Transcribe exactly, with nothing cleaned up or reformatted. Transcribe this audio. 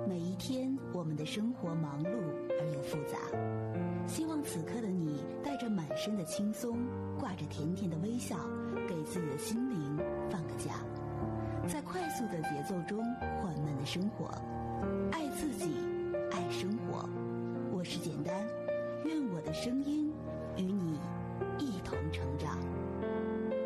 每一天，我们的生活忙碌而又复杂。希望此刻的你带着满身的轻松，挂着甜甜的微笑，给自己的心灵放个假，在快速的节奏中缓慢的生活，爱自己，爱生活。我是简单，愿我的声音